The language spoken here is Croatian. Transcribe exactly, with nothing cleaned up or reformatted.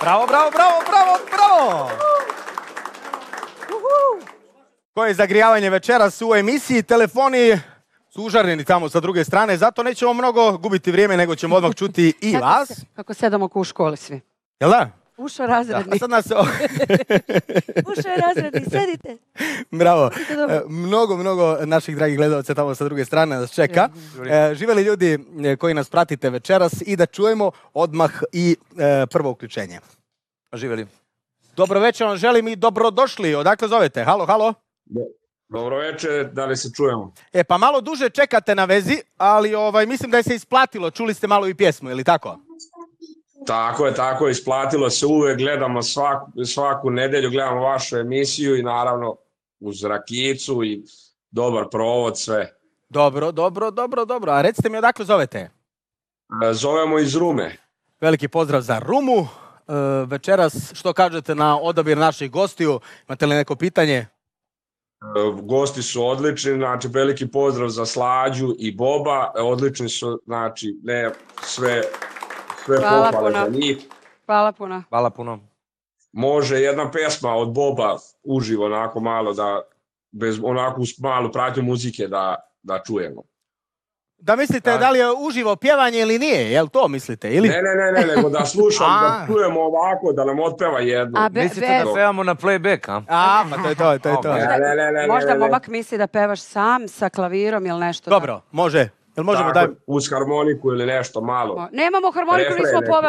Bravo, bravo, bravo, bravo, bravo! Koje je zagrijavanje večeras u emisiji, telefoni su užareni tamo sa druge strane, zato nećemo mnogo gubiti vrijeme, nego ćemo odmah čuti i vas. Se, kako sedamo ko u školi svi. Jel da? Ušao razredni. Da, a sad nas... Ušao je razredni, sedite. Bravo. E, mnogo, mnogo naših dragih gledalaca tamo sa druge strane nas čeka. E, živeli ljudi koji nas pratite večeras i da čujemo odmah i e, prvo uključenje. Živeli. Dobro večer vam želim i dobrodošli. Odakle zovete? Halo, halo. Dobro večer, da li se čujemo? E, pa malo duže čekate na vezi, ali ovaj, mislim da je se isplatilo. Čuli ste malo i pjesmu, je li tako? Tako je, tako je, isplatilo se uvek, gledamo svaku, svaku nedelju, gledamo vašu emisiju i naravno uz rakicu i dobar provod, sve. Dobro, dobro, dobro, dobro. A recite mi odakle zovete? Zovemo iz Rume. Veliki pozdrav za Rumu. E, večeras, što kažete na odabir naših gostiju? Imate li neko pitanje? Gosti su odlični, znači veliki pozdrav za Slađu i Boba, odlični su, znači ne sve, sve pohvale za njih. Hvala puno. Hvala puno. Može jedna pesma od Boba uživo onako malo da, bez onako malu pratnju muzike da, da čujemo. Da mislite da li je uživo pjevanje ili nije, jel to mislite? Ili? Ne, ne, ne, ne, nego da slušam, da čujemo ovako, da nam otpeva jedno. A be, Mislite be... da pevamo na playback, a? A, pa to je to, to je to. Ne, ne, ne, ne, Možda ne, ne. momak misli da pevaš sam sa klavirom ili nešto. Dobro, može. Jel možemo Tako, da... uz harmoniku ili nešto malo. Nemamo harmoniku, Refren nismo neki. poveli